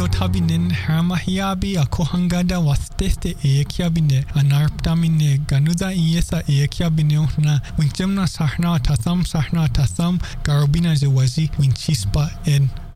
tabinen hermahiabi a kohangada wasteste ekiabine anarptamine ganuda iesa ekiabine na winchemna sahna tasam garubina jewazi winchispa en